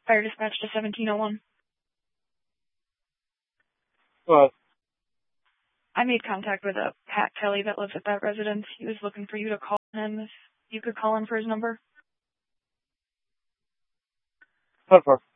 Fire dispatch to 1701. What? I made contact with a Pat Kelly that lives at that residence. He was looking for you to call him. If you could call him for his number. What for?